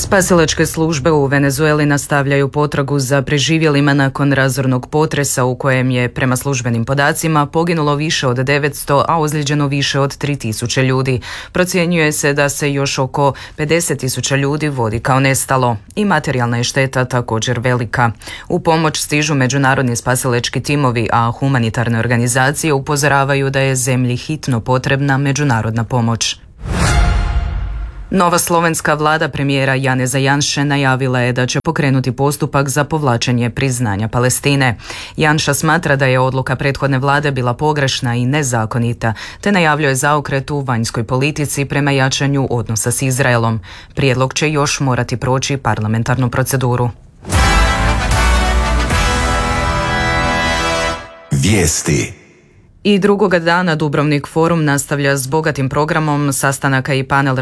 Spasilačke službe u Venezueli nastavljaju potragu za preživjelima nakon razornog potresa u kojem je, prema službenim podacima, poginulo više od 900, a ozlijeđeno više od 3000 ljudi. Procjenjuje se da se još oko 50.000 ljudi vodi kao nestalo i materijalna je šteta također velika. U pomoć stižu međunarodni spasilački timovi, a humanitarne organizacije upozoravaju da je zemlji hitno potrebna međunarodna pomoć. Nova slovenska vlada premijera Janeza Janše najavila je da će pokrenuti postupak za povlačenje priznanja Palestine. Janša smatra da je odluka prethodne vlade bila pogrešna i nezakonita, te najavljuje zaokret u vanjskoj politici prema jačanju odnosa s Izraelom. Prijedlog će još morati proći parlamentarnu proceduru. Vijesti. I drugoga dana Dubrovnik forum nastavlja s bogatim programom sastanaka i panel